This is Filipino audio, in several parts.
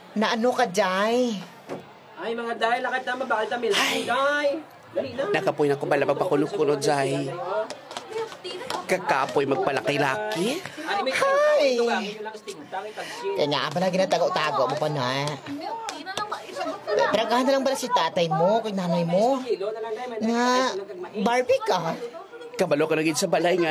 Na ano ka, Jai? Ay, mga day, lakad na mabakal na milk. Ay, day. Dali na. Nakapoy na ko bala papakunod-kunod, Jai. Kakapoy magpalaki-laki. Hi! Kaya nga pala ginatago-tago mo pa na. Pragahan na lang pala si tatay mo, kay nanay mo. Nga, Barbie ka. Kabalo ka na gid sa balay nga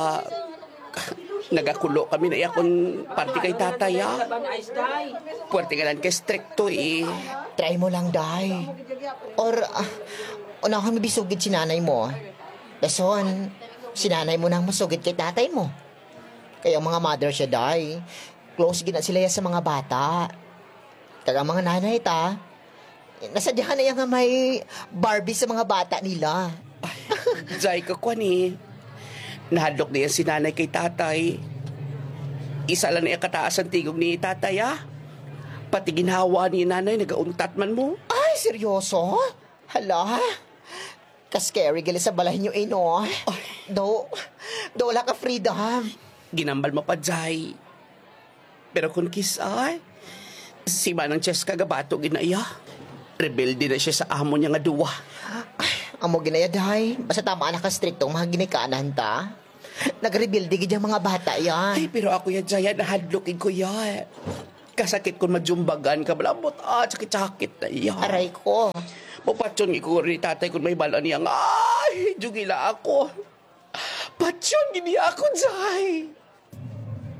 nagakulo kami na iyakon party kay tatay, ah. Puwerte nga lang kay stricto, eh. Try mo lang, Day. Or, unahon mabisugid si nanay mo. Dason, si nanay mo nang masugid kay tatay mo. Kaya mga mother siya, Day. Close gina sila sa mga bata. Kaya mga nanay ta, nasadyahan na yan nga may Barbie sa mga bata nila. Jai ka kwan, eh. Nahadlok niya si nanay kay tatay. Isa lang niya kataas ang tigog ni tatay, ah. Pati ginhawa ni nanay, nagauntat man mo. Ay, seryoso? Hala? Ka-scary gali sa balay niyo, eh, no? Do wala ka freedom. Ginambal mo pa, Jai. Pero kung kisay, si Manang Cheska gabato ginaya. Rebelde na siya sa amo niya nga duwa. Amo ginaya, Day. Basta tama na ka striktong mga ginikanan ta. Nag-rebuild gid yung mga bata yan. Ay, pero ako yan, Jaya, nahadlokin ko yan. Kasakit kung majumbagan ka, malambot, sakit-sakit na yan. Aray ko. Mapatyon ko rin tatay kung may bala niya. Ay, jugila ako. Patyon, gini ako, Jai.